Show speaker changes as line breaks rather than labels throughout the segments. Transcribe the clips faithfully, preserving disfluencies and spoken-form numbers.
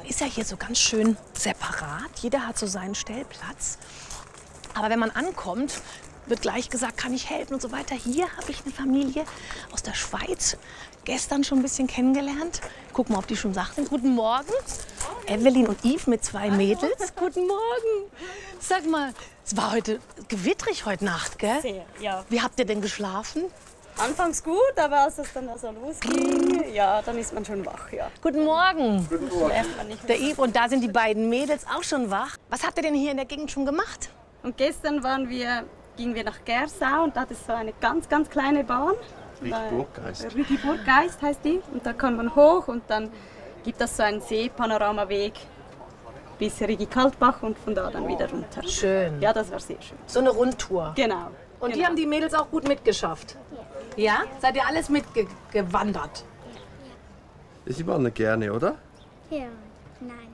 Man ist ja hier so ganz schön separat. Jeder hat so seinen Stellplatz. Aber wenn man ankommt, wird gleich gesagt, kann ich helfen und so weiter. Hier habe ich eine Familie aus der Schweiz, gestern schon ein bisschen kennengelernt. Guck mal, ob die schon sagten. Guten Morgen. Evelyn und Yves mit zwei Mädels. Guten Morgen. Sag mal, es war heute gewittrig heute Nacht, gell?
Sehr, ja.
Wie habt ihr denn geschlafen?
Anfangs gut, aber als es dann also losging, ja, dann ist man schon wach, ja.
Guten Morgen.
Guten Morgen. Schläft man nicht mehr.
Der Yves und da sind die beiden Mädels auch schon wach. Was habt ihr denn hier in der Gegend schon gemacht?
Und gestern waren wir, gingen wir nach Gersau und da hat es so eine ganz, ganz kleine Bahn.
Rüti-Burggeist.
Rüti-Burggeist heißt die. Und da kann man hoch und dann gibt es so einen Seepanoramaweg bis Rigi-Kaltbach und von da dann wieder runter.
Schön.
Ja, das war sehr schön.
So eine Rundtour.
Genau.
Und
genau.
die haben die Mädels auch gut mitgeschafft? Ja. Ja? Seid ihr alles mitgewandert?
Sie wandern gerne, oder?
Ja, nein.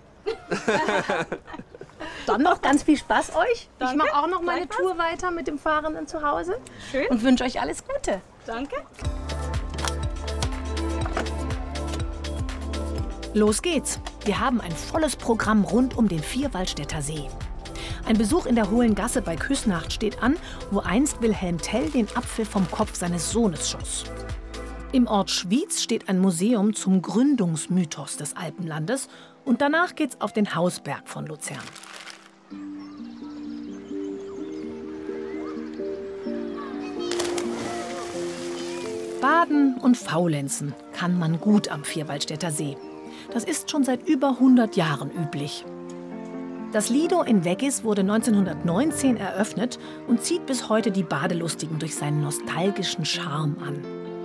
Dann noch ganz viel Spaß euch.
Danke.
Ich mache auch noch meine Tour weiter mit dem Fahrenden zu Hause.
Schön.
Und wünsche euch alles Gute.
Danke.
Los geht's. Wir haben ein volles Programm rund um den Vierwaldstätter See. Ein Besuch in der Hohlen Gasse bei Küsnacht steht an, wo einst Wilhelm Tell den Apfel vom Kopf seines Sohnes schoss. Im Ort Schwyz steht ein Museum zum Gründungsmythos des Alpenlandes und danach geht's auf den Hausberg von Luzern. Baden und Faulenzen kann man gut am Vierwaldstätter See. Das ist schon seit über hundert Jahren üblich. Das Lido in Weggis wurde neunzehnhundertneunzehn eröffnet und zieht bis heute die Badelustigen durch seinen nostalgischen Charme an.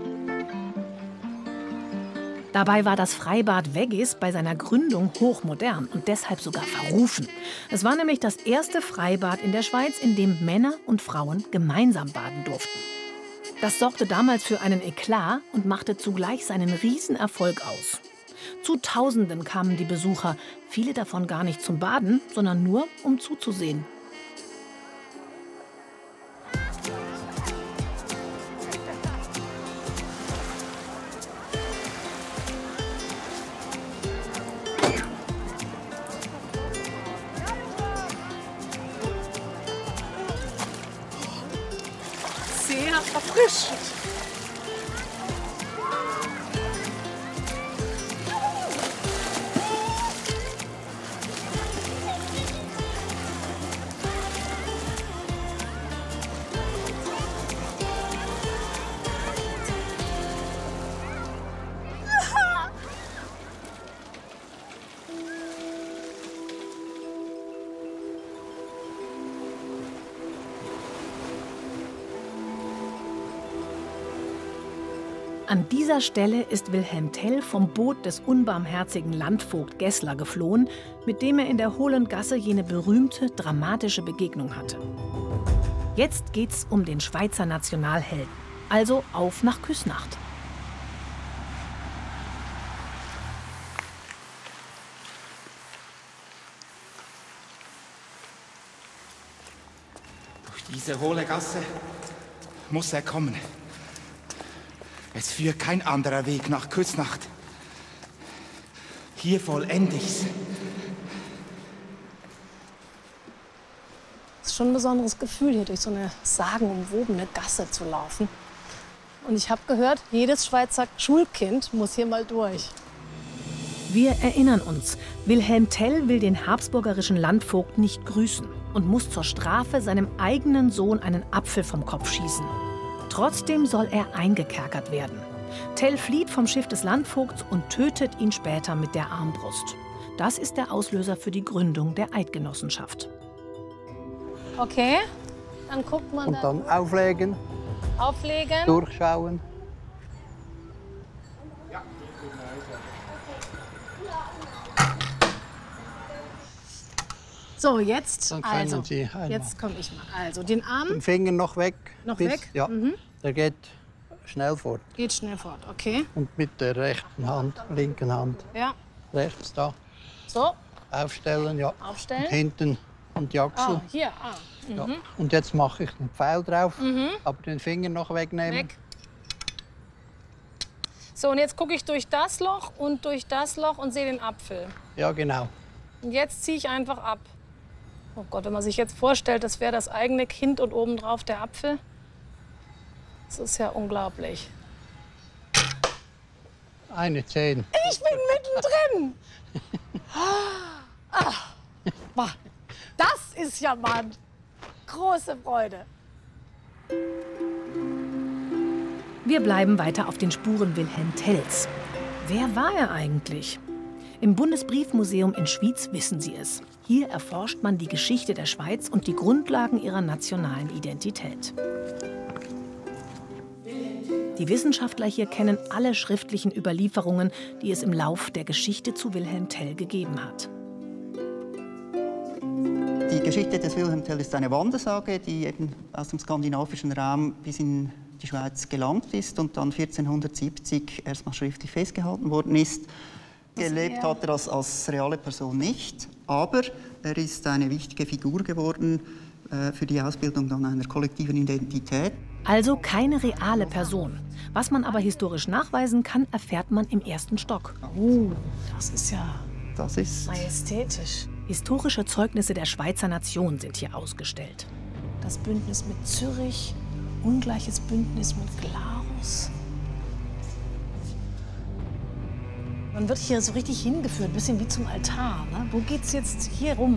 Dabei war das Freibad Weggis bei seiner Gründung hochmodern und deshalb sogar verrufen. Es war nämlich das erste Freibad in der Schweiz, in dem Männer und Frauen gemeinsam baden durften. Das sorgte damals für einen Eklat und machte zugleich seinen Riesenerfolg aus. Zu Tausenden kamen die Besucher, viele davon gar nicht zum Baden, sondern nur, um zuzusehen.
Sehr erfrischend.
An dieser Stelle ist Wilhelm Tell vom Boot des unbarmherzigen Landvogt Gessler geflohen, mit dem er in der Hohlen Gasse jene berühmte, dramatische Begegnung hatte. Jetzt geht's um den Schweizer Nationalhelden. Also auf nach Küsnacht.
Durch diese hohle Gasse muss er kommen. Es führt kein anderer Weg nach Küsnacht. Hier vollende ich's.
Es ist schon ein besonderes Gefühl, hier durch so eine sagenumwobene Gasse zu laufen. Und ich habe gehört, jedes Schweizer Schulkind muss hier mal durch. Wir erinnern uns, Wilhelm Tell will den habsburgerischen Landvogt nicht grüßen und muss zur Strafe seinem eigenen Sohn einen Apfel vom Kopf schießen. Trotzdem soll er eingekerkert werden. Tell flieht vom Schiff des Landvogts und tötet ihn später mit der Armbrust. Das ist der Auslöser für die Gründung der Eidgenossenschaft. Okay, dann guckt man
Und dann auflegen,
auflegen.
durchschauen.
So, jetzt,
Dann können
also,
Sie einmal.
jetzt komme ich mal. Also, den Arm
Den Finger noch weg.
noch
bis,
weg.
Ja,
Mhm.
der geht schnell fort.
Geht schnell fort, okay.
Und mit der rechten Hand, linken Hand,
Ja,
rechts da,
so,
aufstellen, ja.
aufstellen.
Und hinten an die Achsel.
Ah, hier, ah.
Ja.
Mhm.
Und jetzt mache ich den Pfeil drauf,
Mhm.
aber den Finger noch wegnehmen.
Weg. So, und jetzt gucke ich durch das Loch und durch das Loch und sehe den Apfel.
Ja, genau.
Und jetzt ziehe ich einfach ab. Oh Gott, wenn man sich jetzt vorstellt, das wäre das eigene Kind und obendrauf der Apfel. Das ist ja unglaublich.
Eine zehn.
Ich bin mittendrin! Ah, boah, das ist ja mal eine große Freude.
Wir bleiben weiter auf den Spuren Wilhelm Tells. Wer war er eigentlich? Im Bundesbriefmuseum in Schwyz wissen sie es. Hier erforscht man die Geschichte der Schweiz und die Grundlagen ihrer nationalen Identität. Die Wissenschaftler hier kennen alle schriftlichen Überlieferungen, die es im Lauf der Geschichte zu Wilhelm Tell gegeben hat.
Die Geschichte des Wilhelm Tell ist eine Wandersage, die eben aus dem skandinavischen Raum bis in die Schweiz gelangt ist und dann vierzehnhundertsiebzig erstmal schriftlich festgehalten worden ist. Gelebt hat er als, als reale Person nicht, aber er ist eine wichtige Figur geworden äh, für die Ausbildung dann einer kollektiven Identität.
Also keine reale Person. Was man aber historisch nachweisen kann, erfährt man im ersten Stock.
Oh, das ist ja
das ist
majestätisch.
Historische Zeugnisse der Schweizer Nation sind hier ausgestellt.
Das Bündnis mit Zürich, ungleiches Bündnis mit Glarus. Man wird hier so richtig hingeführt, ein bisschen wie zum Altar. Ne? Wo geht's jetzt hier rum?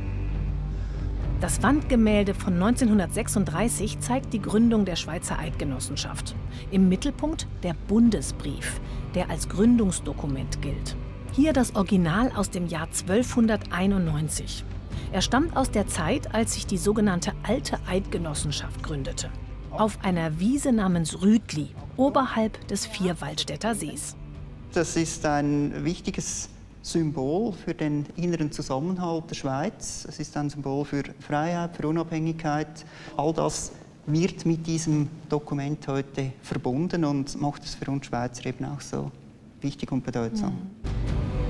Das Wandgemälde von neunzehnhundertsechsunddreißig zeigt die Gründung der Schweizer Eidgenossenschaft. Im Mittelpunkt der Bundesbrief, der als Gründungsdokument gilt. Hier das Original aus dem Jahr zwölfhunderteinundneunzig. Er stammt aus der Zeit, als sich die sogenannte Alte Eidgenossenschaft gründete. Auf einer Wiese namens Rütli, oberhalb des Vierwaldstätter Sees.
Das ist ein wichtiges Symbol für den inneren Zusammenhalt der Schweiz. Es ist ein Symbol für Freiheit, für Unabhängigkeit. All das wird mit diesem Dokument heute verbunden und macht es für uns Schweizer eben auch so wichtig und bedeutsam.
Mhm.